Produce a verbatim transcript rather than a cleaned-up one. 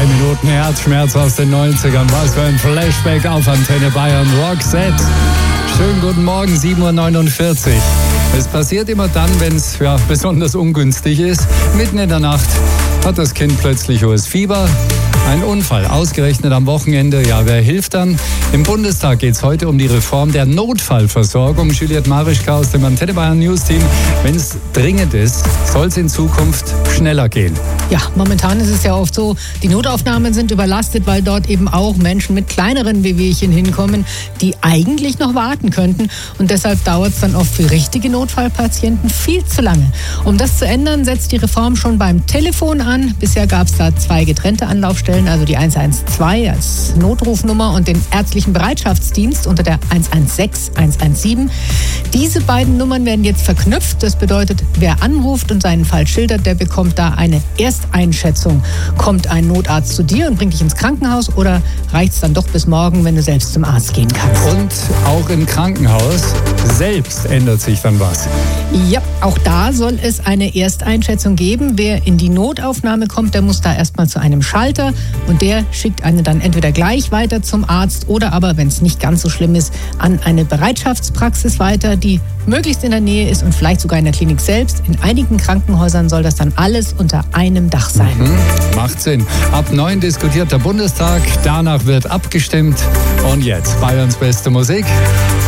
Drei Minuten Herzschmerz aus den neunzigern. Was für ein Flashback auf Antenne Bayern. Roxette. Schönen guten Morgen, sieben Uhr neunundvierzig. Es passiert immer dann, wenn es ja, besonders ungünstig ist. Mitten in der Nacht hat das Kind plötzlich hohes Fieber. Ein Unfall, ausgerechnet am Wochenende. Ja, wer hilft dann? Im Bundestag geht es heute um die Reform der Notfallversorgung. Juliette Marischka aus dem Antenne Bayern News Team. Wenn es dringend ist, soll es in Zukunft schneller gehen. Ja, momentan ist es ja oft so, die Notaufnahmen sind überlastet, weil dort eben auch Menschen mit kleineren Wehwehchen hinkommen, die eigentlich noch warten könnten. Und deshalb dauert es dann oft für richtige Notfallpatienten viel zu lange. Um das zu ändern, setzt die Reform schon beim Telefon an. Bisher gab es da zwei getrennte Anlaufstellen, also die eins eins zwei als Notrufnummer und den ärztlichen Bereitschaftsdienst unter der eins eins sechs, eins eins sieben. Diese beiden Nummern werden jetzt verknüpft. Das bedeutet, wer anruft und seinen Fall schildert, der bekommt da eine Ersteinschätzung. Kommt ein Notarzt zu dir und bringt dich ins Krankenhaus oder reicht es dann doch bis morgen, wenn du selbst zum Arzt gehen kannst? Und auch im Krankenhaus selbst ändert sich dann was. Ja, auch da soll es eine Ersteinschätzung geben. Wer in die Notaufnahme kommt, der muss da erstmal zu einem Schalter und der schickt einen dann entweder gleich weiter zum Arzt oder aber, wenn es nicht ganz so schlimm ist, an eine Bereitschaftspraxis weiter, die möglichst in der Nähe ist und vielleicht sogar in der Klinik selbst. In einigen Krankenhäusern soll das dann alles unter einem Dach sein. Mhm, macht Sinn. Ab neun diskutiert der Bundestag, danach wird abgestimmt und jetzt Bayerns beste Musik.